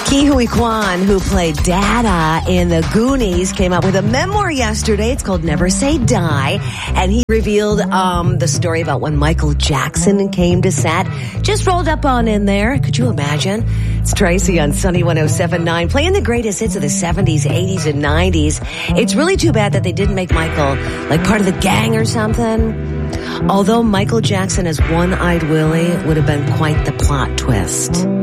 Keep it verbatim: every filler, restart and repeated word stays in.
Ke Huy Quan, who played Dada in The Goonies, came out with a memoir yesterday. It's called Never Say Die. And he revealed um, the story about when Michael Jackson came to set. Just rolled up on in there. Could you imagine? It's Tracy on Sunny one oh seven point nine, playing the greatest hits of the seventies, eighties, and nineties. It's really too bad that they didn't make Michael like part of the gang or something. Although Michael Jackson as One-Eyed Willie would have been quite the plot twist.